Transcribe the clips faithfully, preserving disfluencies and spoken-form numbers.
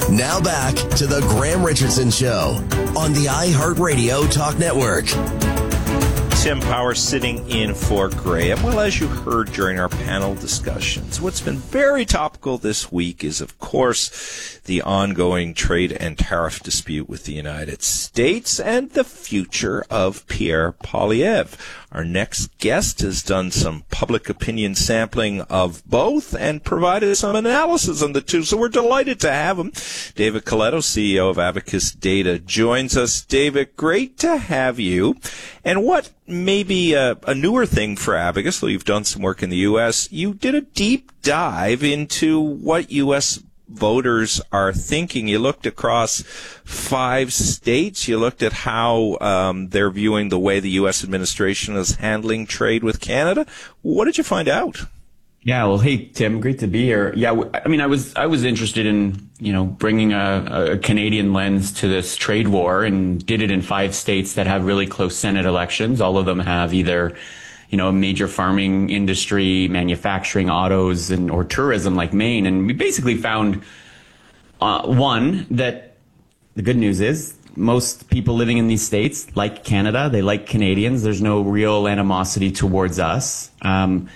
Now back to the Graham Richardson Show on the iHeartRadio Talk Network. Tim Power sitting in for Graham. Well, as you heard during our panel discussions, what's been very topical this week is, of course, the ongoing trade and tariff dispute with the United States and the future of Pierre Poilievre. Our next guest has done some public opinion sampling of both and provided some analysis on the two, so we're delighted to have him. David Coletto, C E O of Abacus Data, joins us. David, great to have you. And what may be a, a newer thing for Abacus, though you've done some work in the U S, you did a deep dive into what U S voters are thinking. You looked across five states. You looked at how um, they're viewing the way the U S administration is handling trade with Canada. What did you find out? Yeah, well, hey, Tim, great to be here. Yeah, I mean, I was I was interested in, you know, bringing a, a Canadian lens to this trade war, and did it in five states that have really close Senate elections. All of them have either, you know, a major farming industry, manufacturing, autos, and or tourism like Maine. And we basically found, uh, one, that the good news is most people living in these states like Canada. They like Canadians. There's no real animosity towards us. Um,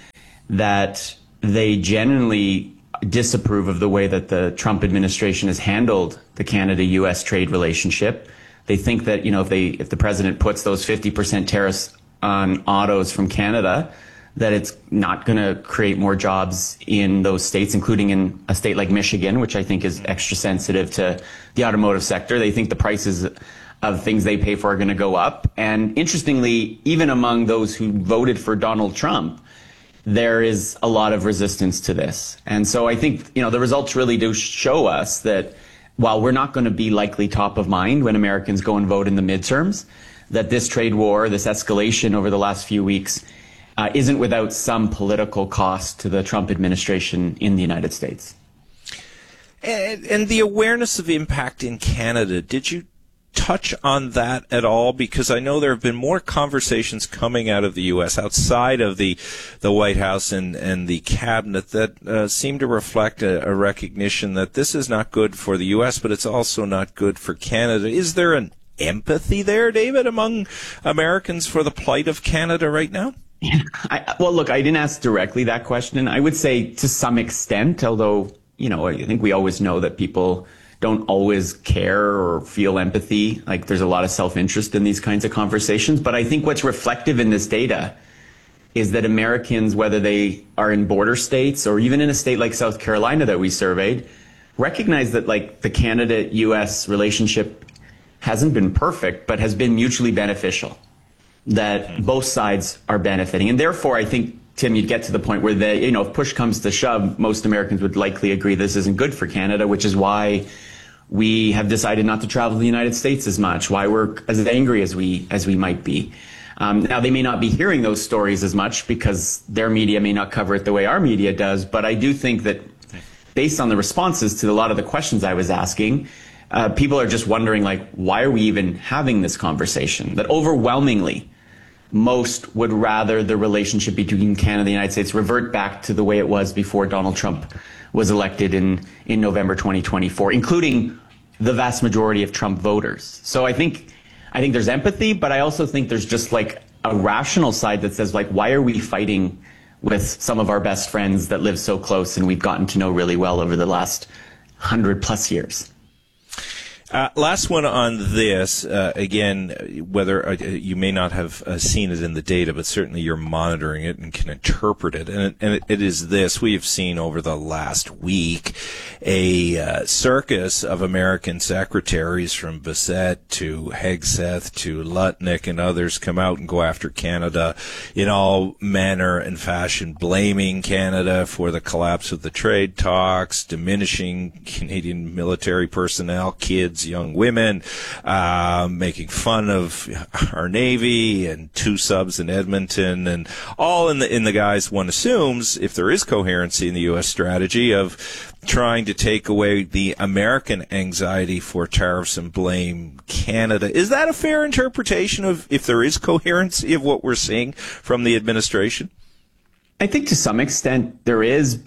that they genuinely disapprove of the way that the Trump administration has handled the Canada-U S trade relationship. They think that, you know, if they if the president puts those fifty percent tariffs on autos from Canada, that it's not going to create more jobs in those states, including in a state like Michigan, which I think is extra sensitive to the automotive sector. They think the prices of things they pay for are going to go up. And interestingly, even among those who voted for Donald Trump, there is a lot of resistance to this. And so I think, you know, the results really do show us that while we're not going to be likely top of mind when Americans go and vote in the midterms, that this trade war, this escalation over the last few weeks, uh, isn't without some political cost to the Trump administration in the United States. And, and the awareness of impact in Canada, did you touch on that at all? Because I know there have been more conversations coming out of the U S outside of the the White House and, and the cabinet that uh, seem to reflect a, a recognition that this is not good for the U S, but it's also not good for Canada. Is there an empathy there, David, among Americans for the plight of Canada right now? I, well, look, I didn't ask directly that question. I would say to some extent, although, you know, I think we always know that people don't always care or feel empathy. Like, there's a lot of self-interest in these kinds of conversations. But I think what's reflective in this data is that Americans, whether they are in border states or even in a state like South Carolina that we surveyed, recognize that, like, the Canada-U S relationship hasn't been perfect, but has been mutually beneficial, that both sides are benefiting. And therefore, I think, Tim, you'd get to the point where, the, you know, if push comes to shove, most Americans would likely agree this isn't good for Canada, which is why we have decided not to travel to the United States as much, why we're as angry as we as we might be. Um, now, they may not be hearing those stories as much because their media may not cover it the way our media does, but I do think that based on the responses to a lot of the questions I was asking, uh, people are just wondering, like, why are we even having this conversation? That overwhelmingly, most would rather the relationship between Canada and the United States revert back to the way it was before Donald Trump was elected in, in November twenty twenty-four, including the vast majority of Trump voters. So I think I think there's empathy, but I also think there's just like a rational side that says, like, why are we fighting with some of our best friends that live so close and we've gotten to know really well over the last hundred plus years? Uh, last one on this, uh, again, whether uh, you may not have uh, seen it in the data, but certainly you're monitoring it and can interpret it. And it, and it, it is this. We have seen over the last week a uh, circus of American secretaries from Bissett to Hegseth to Lutnick and others come out and go after Canada in all manner and fashion, blaming Canada for the collapse of the trade talks, diminishing Canadian military personnel, kids, young women, uh, making fun of our Navy and two subs in Edmonton, and all in the in the guise, one assumes, if there is coherency in the U S strategy of trying to take away the American anxiety for tariffs and blame Canada. Is that a fair interpretation of if there is coherency of what we're seeing from the administration? I think to some extent there is, but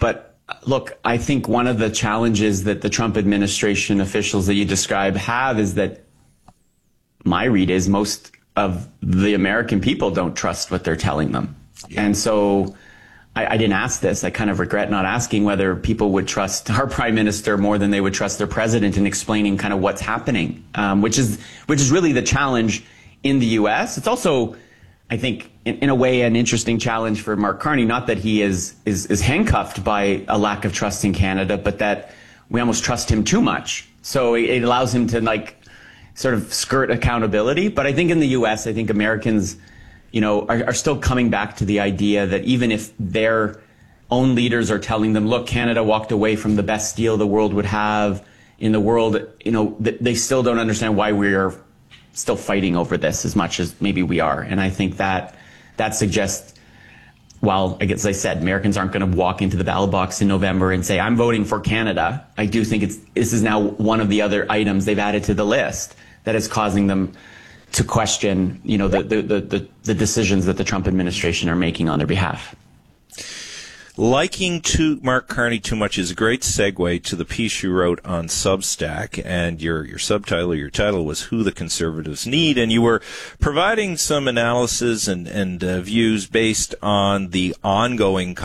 look, I think one of the challenges that the Trump administration officials that you describe have is that my read is most of the American people don't trust what they're telling them. Yeah. And so I, I didn't ask this. I kind of regret not asking whether people would trust our prime minister more than they would trust their president in explaining kind of what's happening, um, which is which is really the challenge in the U S. It's also, I think, in, in a way, an interesting challenge for Mark Carney. Not that he is, is is handcuffed by a lack of trust in Canada, but that we almost trust him too much. So it, it allows him to like sort of skirt accountability. But I think in the U S, I think Americans, you know, are, are still coming back to the idea that even if their own leaders are telling them, look, Canada walked away from the best deal the world would have in the world, you know, th- they still don't understand why we are still fighting over this as much as maybe we are. And I think that that suggests, well, I guess I said, Americans aren't going to walk into the ballot box in November and say, I'm voting for Canada. I do think it's this is now one of the other items they've added to the list that is causing them to question, you know, the, the, the, the, the decisions that the Trump administration are making on their behalf. Liking to Mark Carney too much is a great segue to the piece you wrote on Substack, and your your subtitle, your title was "Who the Conservatives Need," and you were providing some analysis and and uh, views based on the ongoing